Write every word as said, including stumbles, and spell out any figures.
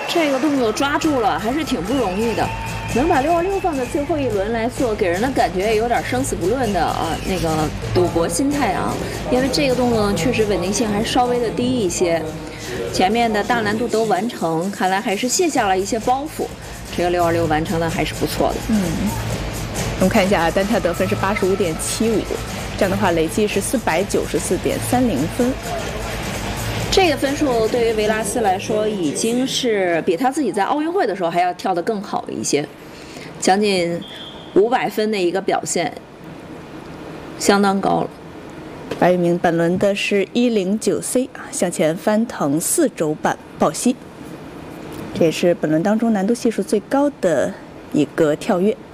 这个动作抓住了，还是挺不容易的。能把六二六放在最后一轮来做，给人的感觉也有点生死不论的啊，那个赌博心态啊。因为这个动作呢，确实稳定性还稍微的低一些。前面的大难度都完成，看来还是卸下了一些包袱。这个六二六完成的还是不错的。 嗯，我们看一下啊，单跳得分是八十五点七五，这样的话累计是四百九十四点三零分。 这个分数对于维拉斯来说，已经是比他自己在奥运会的时候还要跳得更好一些，将近五百分的一个表现，相当高了。 白宇明本轮的是一零九 C 啊，向前翻腾四轴半抱膝，这也是本轮当中难度系数最高的一个跳跃。